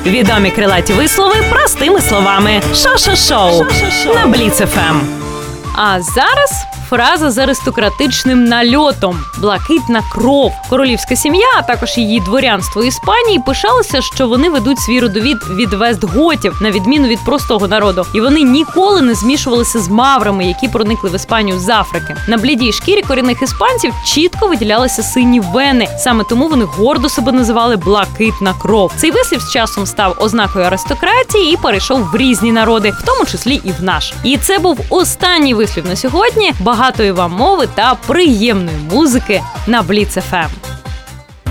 Відомі крилаті вислови простими словами. Шо-шо-шоу на Бліц ФМ. А зараз фраза з аристократичним нальотом – блакитна кров. Королівська сім'я, а також її дворянство Іспанії пишалися, що вони ведуть свій родовід від вестготів, на відміну від простого народу. І вони ніколи не змішувалися з маврами, які проникли в Іспанію з Африки. На блідій шкірі корінних іспанців чітко виділялися сині вени. Саме тому вони гордо себе називали блакитна кров. Цей вислів з часом став ознакою аристократії і перейшов в різні народи, в тому числі і в наш. І це був останній вислів на сьогодні. Багатої вам мови та приємної музики на Бліц ФМ.